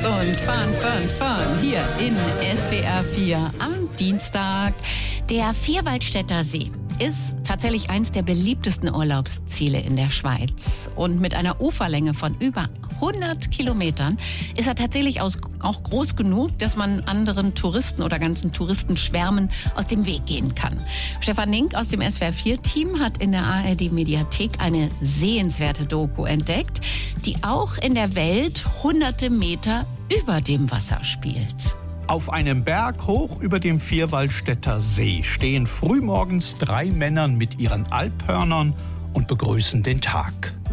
und Fahren hier in SWR 4 am Dienstag. Der Vierwaldstätter See ist tatsächlich eins der beliebtesten Urlaubsziele in der Schweiz. Und mit einer Uferlänge von über 100 Kilometern ist er tatsächlich auch groß genug, dass man anderen Touristen oder ganzen Touristenschwärmen aus dem Weg gehen kann. Stefan Nink aus dem SWR 4-Team hat in der ARD-Mediathek eine sehenswerte Doku entdeckt, die auch in der Welt hunderte Meter über dem Wasser spielt. Auf einem Berg hoch über dem Vierwaldstätter See stehen frühmorgens 3 Männer mit ihren Alphörnern und begrüßen den Tag.